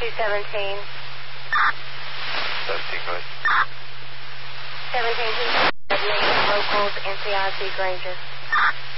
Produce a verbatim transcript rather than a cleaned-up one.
two seventeen. seventeen, go ahead. seventeen, locals, N C I C Granger.